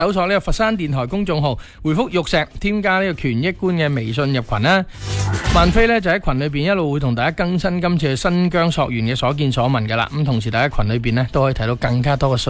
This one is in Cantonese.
搜索呢個佛山電台公眾號，回覆玉石，添加呢個權益觀嘅微信入群啦。萬飛呢就喺群裏邊一路會同大家更新今次新疆溯源嘅所見所聞噶啦。咁同時大家群裏邊呢都可以睇到更加多嘅信